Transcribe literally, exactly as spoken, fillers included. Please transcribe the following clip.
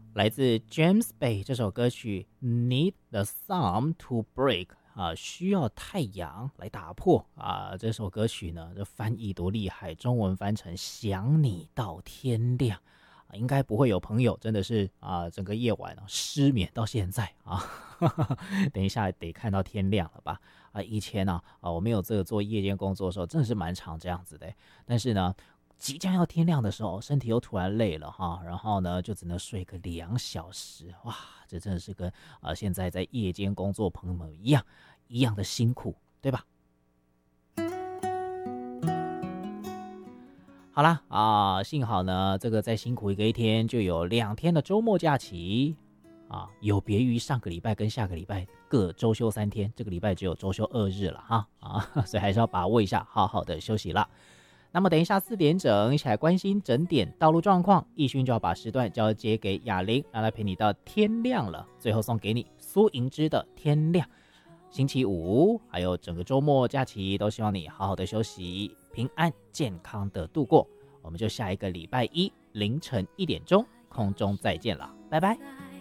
来自 James Bay 这首歌曲 Need the Sun to Break 啊，需要太阳来打破啊。这首歌曲呢，这翻译多厉害，中文翻成想你到天亮。应该不会有朋友真的是啊，整个夜晚、啊、失眠到现在啊，等一下得看到天亮了吧？啊，以前呢 啊, 啊，我没有这个做夜间工作的时候，真的是蛮常这样子的。但是呢，即将要天亮的时候，身体又突然累了哈，然后呢就只能睡个两小时，哇，这真的是跟啊现在在夜间工作朋友们一样一样的辛苦，对吧？好啦啊，幸好呢，这个再辛苦一个一天，就有两天的周末假期啊，有别于上个礼拜跟下个礼拜各周休三天，这个礼拜只有周休二日了哈啊，所以还是要把握一下，好好的休息啦。那么等一下四点整，一起来关心整点道路状况，奕迅就要把时段交接给雅玲，让她陪你到天亮了。最后送给你苏银之的《天亮》。星期五还有整个周末假期，都希望你好好的休息，平安健康的度过。我们就下一个礼拜一凌晨一点钟空中再见了，拜拜。